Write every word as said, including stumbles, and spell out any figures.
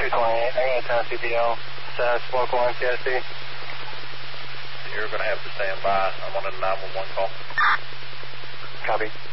two twenty-eight, I'm going to turn C P L, S A S, local N C S D. You're going to have to stand by. I'm on a nine one one call. Copy.